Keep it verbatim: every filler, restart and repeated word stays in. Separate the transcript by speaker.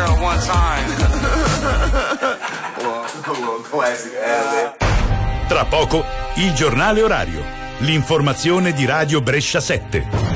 Speaker 1: girl one time.
Speaker 2: Tra poco, il giornale orario. L'informazione di Radio Brescia sette.